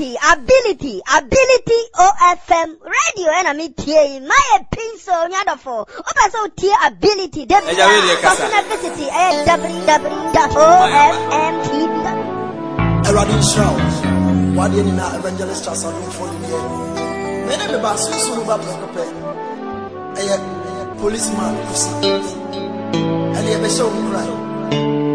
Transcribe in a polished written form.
ability OFM radio and me tie my pencil nyadofo open so tie ability dem ability www.ofmtv Eradin Shaw what you na evangelist as I do for you me na me ba so ba prepe policeman and you be so cry